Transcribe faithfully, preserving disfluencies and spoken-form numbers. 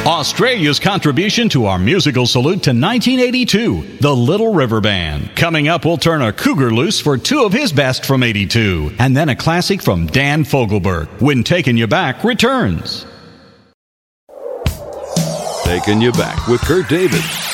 Australia's contribution to our musical salute to nineteen eighty-two, the Little River Band. Coming up, we'll turn a cougar loose for two of his best from eighty-two, and then a classic from Dan Fogelberg, When Taking You Back returns. Taking You Back with Kurt David.